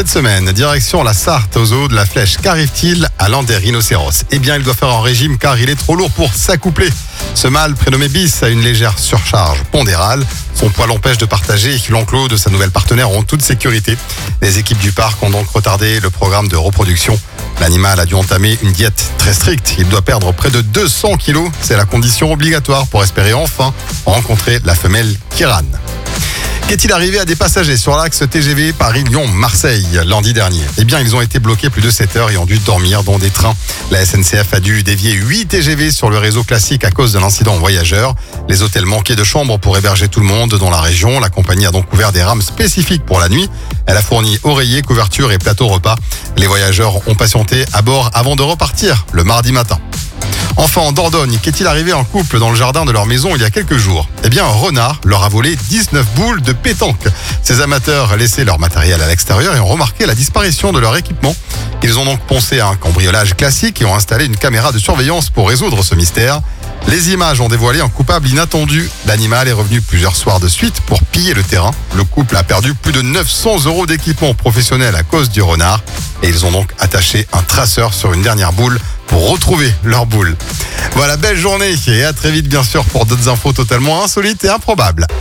cette semaine, direction la Sarthe au zoo de la Flèche. Qu'arrive-t-il à l'un des rhinocéros ? Eh bien, il doit faire un régime car il est trop lourd pour s'accoupler. Ce mâle, prénommé Bis, a une légère surcharge pondérale. Son poids l'empêche de partager l'enclos de sa nouvelle partenaire en toute sécurité. Les équipes du parc ont donc retardé le programme de reproduction. L'animal a dû entamer une diète très stricte. Il doit perdre près de 200 kilos. C'est la condition obligatoire pour espérer enfin rencontrer la femelle Kiran. Qu'est-il arrivé à des passagers sur l'axe TGV Paris-Lyon-Marseille lundi dernier ? Eh bien, ils ont été bloqués plus de 7 heures et ont dû dormir dans des trains. La SNCF a dû dévier 8 TGV sur le réseau classique à cause de l'incident voyageur. Les hôtels manquaient de chambres pour héberger tout le monde dans la région. La compagnie a donc ouvert des rames spécifiques pour la nuit. Elle a fourni oreillers, couvertures et plateaux repas. Les voyageurs ont patienté à bord avant de repartir le mardi matin. Enfin, en Dordogne, qu'est-il arrivé à un couple dans le jardin de leur maison il y a quelques jours ? Eh bien, un renard leur a volé 19 boules de pétanque. Ces amateurs laissaient leur matériel à l'extérieur et ont remarqué la disparition de leur équipement. Ils ont donc pensé à un cambriolage classique et ont installé une caméra de surveillance pour résoudre ce mystère. Les images ont dévoilé un coupable inattendu. L'animal est revenu plusieurs soirs de suite pour piller le terrain. Le couple a perdu plus de 900 € d'équipement professionnel à cause du renard. Et ils ont donc attaché un traceur sur une dernière boule pour retrouver leur boule. Voilà, belle journée et à très vite bien sûr pour d'autres infos totalement insolites et improbables.